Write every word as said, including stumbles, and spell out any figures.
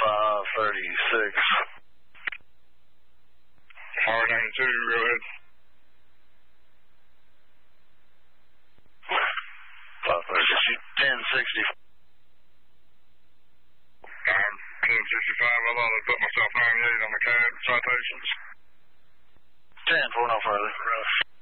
five thirty-six. R ninety-two, go ahead. five thirty-six, ten sixty. I'm ten sixty-five. I thought I'd put myself ninety-eight on the cab citations. ten four, no further.